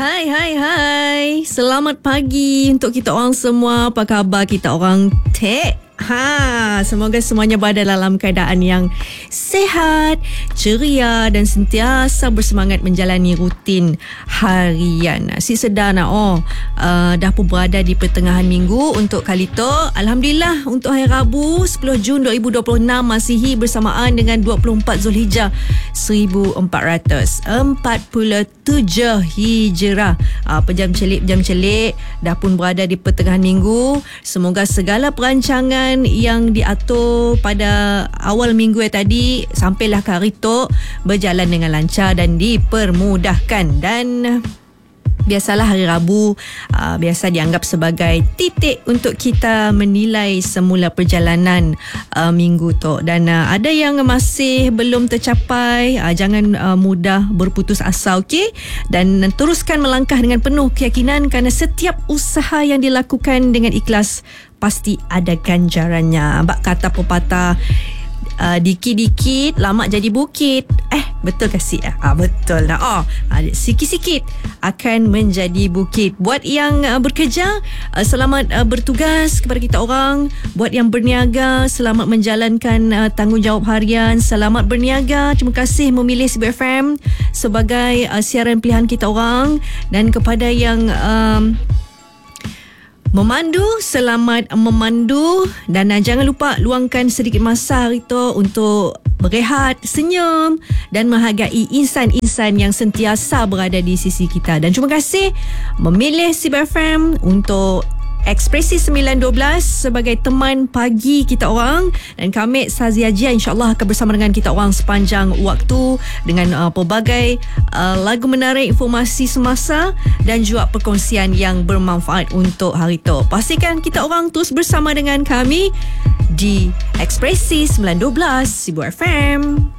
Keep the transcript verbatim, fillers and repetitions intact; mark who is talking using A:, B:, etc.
A: Hai, hai, hai. Selamat pagi untuk kita orang semua. Apa khabar kita orang Tek? Ha, semoga semuanya berada dalam keadaan yang sihat, ceria dan sentiasa bersemangat menjalani rutin harian. Si sedar nak oh, uh, dah pun berada di pertengahan minggu untuk kali tu. Alhamdulillah untuk hari Rabu sepuluh Jun dua ribu dua puluh enam Masihi bersamaan dengan dua puluh empat Zulhijjah seribu empat ratus empat puluh tujuh Hijrah. Uh, pejam celik pejam celik dah pun berada di pertengahan minggu. Semoga segala perancangan yang diatur pada awal minggu yang tadi sampailah ke hari tu berjalan dengan lancar dan dipermudahkan. Dan biasalah hari Rabu uh, biasa dianggap sebagai titik untuk kita menilai semula perjalanan uh, minggu tu. Dan uh, ada yang masih belum tercapai, uh, jangan uh, mudah berputus asa, okey? Dan teruskan melangkah dengan penuh keyakinan kerana setiap usaha yang dilakukan dengan ikhlas pasti ada ganjarannya. Bak kata pepatah, Uh, dikit-dikit lama jadi bukit. Eh, betul ke si? Ah, betul lah. Oh, uh, sikit-sikit akan menjadi bukit. Buat yang uh, bekerja, uh, selamat uh, bertugas kepada kita orang. Buat yang berniaga, selamat menjalankan uh, tanggungjawab harian. Selamat berniaga. Terima kasih memilih C B F M sebagai uh, siaran pilihan kita orang. Dan kepada yang um, memandu, selamat memandu. Dan uh, jangan lupa luangkan sedikit masa hari tu untuk berehat, senyum dan menghargai insan-insan yang sentiasa berada di sisi kita. Dan terima kasih memilih C B F M untuk Ekspresi sembilan dua belas sebagai teman pagi kita orang. Dan kami Sazia Jia insyaAllah akan bersama dengan kita orang sepanjang waktu dengan uh, pelbagai uh, lagu menarik, informasi semasa dan juga perkongsian yang bermanfaat untuk hari itu. Pastikan kita orang terus bersama dengan kami di Ekspresi sembilan dua belas C B F M.